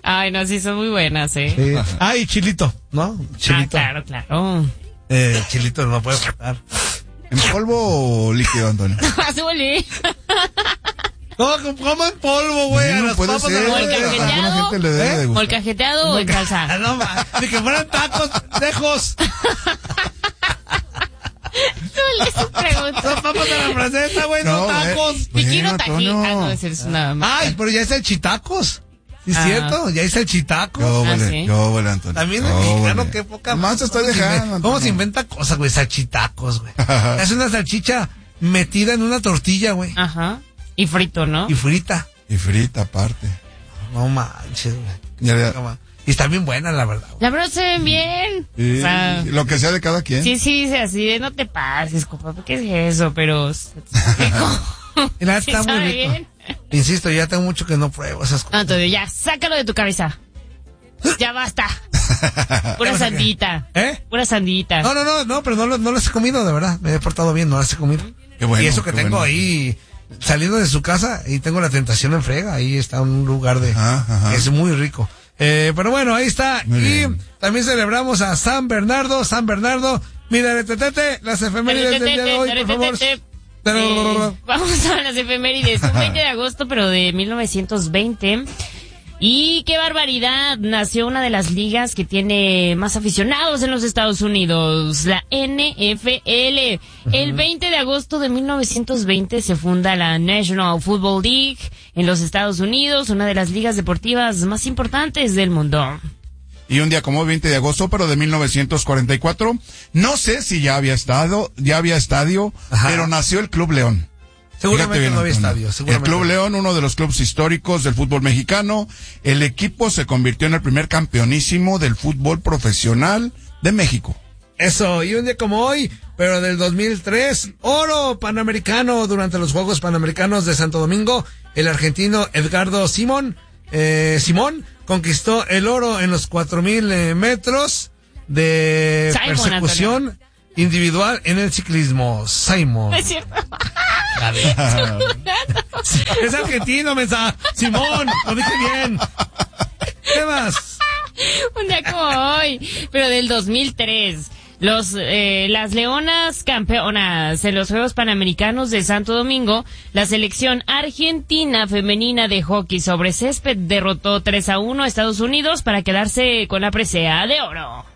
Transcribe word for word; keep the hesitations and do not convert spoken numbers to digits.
Ay, no, sí, son muy buenas, ¿eh? Sí. Ah, y Chilito, ¿no? Chilito. Ah, claro, claro. Eh, Chilito no puede faltar. ¿En polvo o líquido, Antonio? Azuli. No, como en polvo, güey. No, a las puede papas ser. de la- Molcajeteado. Alguna gente le debe de gustar. ¿Molcajeteado o en salsa? Ah, no, ma, ni que fueran tacos, lejos. No les pregunto. Son papas de la francesa, güey, no, No, tacos. güey. Te quiero Bueno, tajín. Antonio. Ah, no, ese es una más. Ay, pero ya es el chitacos. ¿Sí es Ah. cierto? Ya es el chitaco. Yo, Ah, vale, ¿sí? yo, vale, Antonio. También el Yo, mexicano, vale. qué poca Nomás te estoy ¿Cómo se dejando, inventa- Antonio. ¿Cómo se inventa cosas, güey? Salchitacos, güey. Es una salchicha metida en una tortilla, güey. Ajá. Y frito, ¿no? Y frita. Y frita aparte. No manches, güey. Ya, ya. Y está bien buena, la verdad, güey. La verdad se ven bien. Sí, O sea, lo que sea de cada quien. sí, sí, dice así de no te pases, compa. ¿Qué es eso? Pero es rico. Y la neta Sí está muy sabe rico. bien. Insisto, ya tengo mucho que no pruebo esas cosas. Antonio, ya, sácalo de tu cabeza. Ya basta. Pura ¿Ya sandita. ¿Eh? Pura sandita. No, no, no, no, pero no, lo- no las he comido, de verdad. Me he portado bien, no las he comido. Qué bueno, y eso que qué tengo bueno. ahí, saliendo de su casa, y tengo la tentación en frega. Ahí está un lugar de... Ajá, ajá. Es muy rico. Eh, pero bueno, ahí está. Muy y bien. también celebramos a San Bernardo. San Bernardo, mira, tetete, las efemérides del día de hoy, por favor. Eh, vamos a las efemérides. Un veinte de agosto, pero de mil novecientos veinte. Y qué barbaridad, nació una de las ligas que tiene más aficionados en los Estados Unidos, la N F L. El veinte de agosto de mil novecientos veinte se funda la National Football League en los Estados Unidos, una de las ligas deportivas más importantes del mundo. Y un día como hoy, veinte de agosto, pero de mil novecientos cuarenta y cuatro, no sé si ya había estado, ya había estadio, Ajá. pero nació el Club León. Seguramente Fíjate bien, no había Antonio. estadio. El Seguramente. Club León, uno de los clubes históricos del fútbol mexicano. El equipo se convirtió en el primer campeonísimo del fútbol profesional de México. Eso, y un día como hoy, pero del dos mil tres, oro panamericano durante los Juegos Panamericanos de Santo Domingo, el argentino Edgardo Simón, eh, Simón conquistó el oro en los cuatro mil eh, metros de Simon, persecución individual en el ciclismo. Simón. Es cierto. Es argentino, mensa. Simón, lo dije bien. ¿Qué más? Un día como hoy, pero del dos mil tres. Los, eh, las Leonas campeonas en los Juegos Panamericanos de Santo Domingo, la selección argentina femenina de hockey sobre césped derrotó tres a uno a Estados Unidos para quedarse con la presea de oro.